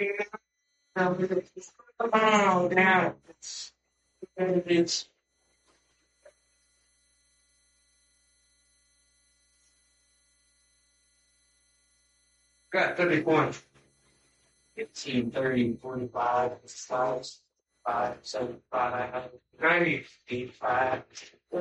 Oh, now it's got 31. 15, 30, 45, 5, 75, 90, 85.